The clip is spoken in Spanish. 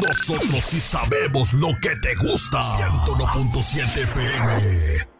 Nosotros sí sabemos lo que te gusta. 101.7 FM.